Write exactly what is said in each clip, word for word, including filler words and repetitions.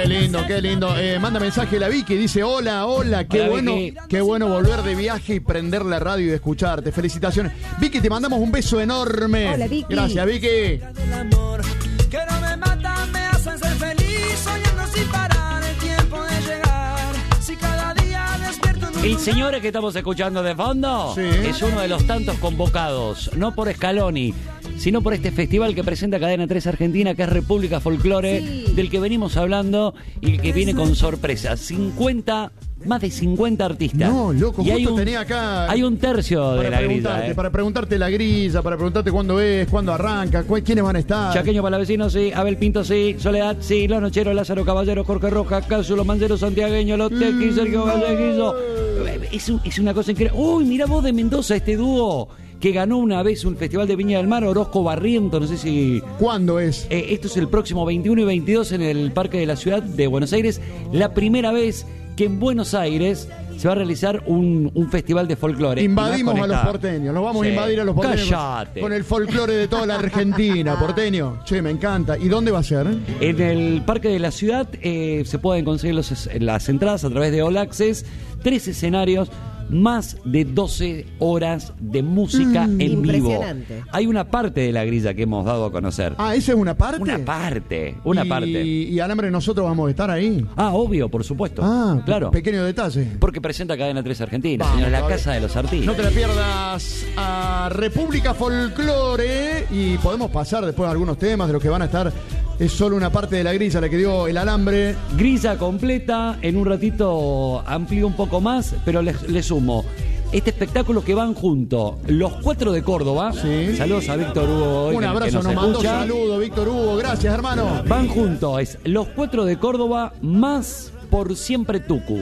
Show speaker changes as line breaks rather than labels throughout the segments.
Qué lindo, qué lindo. Eh, manda mensaje la Vicky, dice hola, hola, qué
Hola,
bueno,
Vicky.
qué bueno volver de viaje y prender la radio y escucharte. Felicitaciones. Vicky, te mandamos un beso enorme.
Hola, Vicky.
Gracias, Vicky.
Del amor, que no me matan, me hacen ser feliz, soñando sin parar el tiempo de llegar. Si cada día despierto en un
El señor que estamos escuchando de fondo
Sí.
es uno de los tantos convocados, no por Scaloni, sino por este festival que presenta Cadena tres Argentina, que es República Folclore,
Sí.
del que venimos hablando y que viene con sorpresa. cincuenta, más de cincuenta artistas.
No, loco,
y hay
justo
un,
tenía acá
hay un tercio de
para
la
preguntarte,
grilla, ¿eh?
para preguntarte la grilla, para preguntarte cuándo es, cuándo arranca, cu- quiénes van a estar.
Chaqueño Palavecino, sí. Abel Pinto, sí. Soledad, sí. Los Nocheros, Lázaro Caballero, Jorge Roja, Cápsulo, Mancero, Santiagueño, Lotequi, Sergio Galleguillo. Es, un- es una cosa increíble. Uy, mirá vos de Mendoza, este dúo que ganó una vez un festival de Viña del Mar, Orozco Barriento, no sé si...
¿Cuándo es?
Eh, esto es el próximo veintiuno y veintidós en el Parque de la Ciudad de Buenos Aires. La primera vez que en Buenos Aires se va a realizar un, un festival de folclore.
Invadimos
Y más
a
con
los
esta-
porteños, los vamos
Sí.
a invadir a los porteños.
Cállate.
Con el folclore de toda la Argentina, porteño. Che, me encanta. ¿Y dónde va a ser?
En el Parque de la Ciudad eh, se pueden conseguir los, las entradas a través de All Access. Tres escenarios, más de doce horas de música
Mm.
en vivo.
Impresionante.
Hay una parte de la grilla que hemos dado a conocer.
Ah, ¿esa es una parte?
Una parte, una
y,
parte.
Y Alambre, nosotros vamos a estar ahí.
Ah, obvio, por supuesto.
Ah,
claro.
Pequeño detalle.
Porque presenta Cadena tres Argentina,
Vamos,
señor, la
todavía.
casa de los artistas.
No te la pierdas a República Folclore y podemos pasar después a algunos temas de los que van a estar. Es solo una parte de la grilla la que dio el Alambre.
Grilla completa, en un ratito amplío un poco más, pero le, le sumo. Este espectáculo que van junto los cuatro de Córdoba.
Sí.
Saludos a Víctor Hugo hoy,
Un
que- que
abrazo, nos mandó
escucha.
saludo, Víctor Hugo. Gracias, hermano.
Van juntos, es los cuatro de Córdoba más Por Siempre Tucu.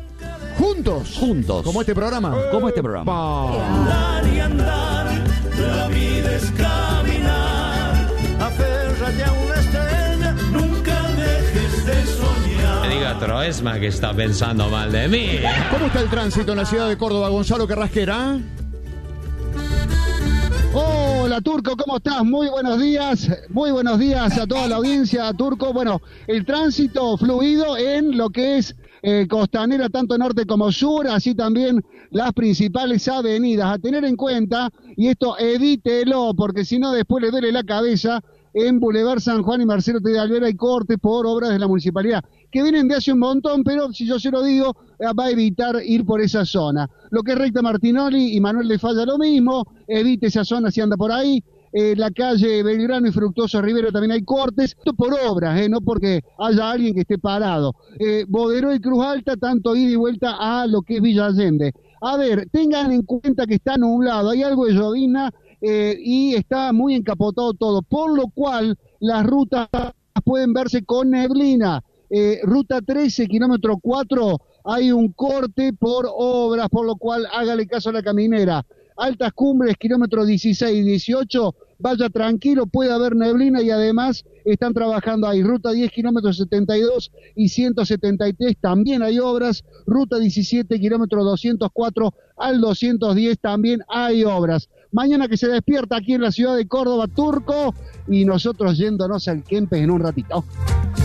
Juntos.
Juntos.
Como este programa.
Como este programa.
Pa.
andar y andar, la vida es caminar, aférrate a una estrella, nunca dejes de soñar.
Me diga Troesma que está pensando mal de mí.
¿Cómo está el tránsito en la ciudad de Córdoba, Gonzalo Carrasquera?
Hola Turco, ¿cómo estás? Muy buenos días, muy buenos días a toda la audiencia, Turco. Bueno, el tránsito fluido en lo que es eh, Costanera, tanto norte como sur, así también las principales avenidas. A tener en cuenta, y esto evítelo, porque si no después le duele la cabeza, en Boulevard San Juan y Marcelo T. de Alvear hay cortes por obras de la municipalidad, que vienen de hace un montón, pero si yo se lo digo, eh, va a evitar ir por esa zona. Lo que es Recta Martinoli y Manuel de Falla lo mismo, evite esa zona si anda por ahí. Eh, la calle Belgrano y Fructuoso Rivero también hay cortes, esto por obras, eh, no porque haya alguien que esté parado. Eh, Bodero y Cruz Alta, tanto ida y vuelta a lo que es Villa Allende. A ver, tengan en cuenta que está nublado, hay algo de llovizna, eh, y está muy encapotado todo, por lo cual las rutas pueden verse con neblina. Eh, ruta trece, kilómetro cuatro, hay un corte por obras, por lo cual hágale caso a la caminera. Altas Cumbres, kilómetro dieciséis y dieciocho, vaya tranquilo, puede haber neblina y además están trabajando ahí. Ruta diez, kilómetro setenta y dos y ciento setenta y tres, también hay obras. Ruta diecisiete, kilómetro doscientos cuatro al doscientos diez, también hay obras. Mañana que se despierta aquí en la ciudad de Córdoba, Turco, y nosotros yéndonos al Kempes en un ratito.